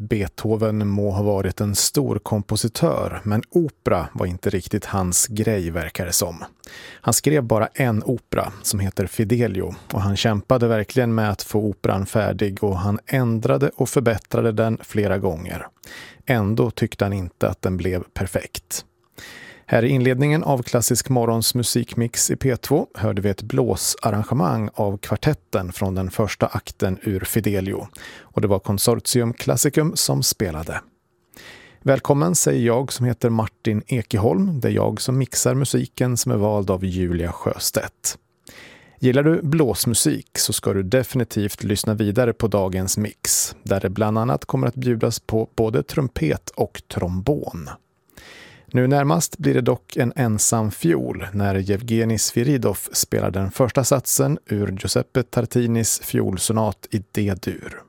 Beethoven må ha varit en stor kompositör, men opera var inte riktigt hans grej, verkar det som. Han skrev bara en opera som heter Fidelio, och han kämpade verkligen med att få operan färdig, och han ändrade och förbättrade den flera gånger. Ändå tyckte han inte att den blev perfekt. Här i inledningen av Klassisk morgons musikmix i P2 hörde vi ett blåsarrangemang av kvartetten från den första akten ur Fidelio, och det var Consortium Classicum som spelade. Välkommen säger jag som heter Martin Ekeholm, det är jag som mixar musiken som är vald av Julia Sjöstedt. Gillar du blåsmusik så ska du definitivt lyssna vidare på dagens mix, där det bland annat kommer att bjudas på både trumpet och trombon. Nu närmast blir det dock en ensam fiol när Yevgeni Sviridov spelar den första satsen ur Giuseppe Tartinis fiolsonat i D-dur.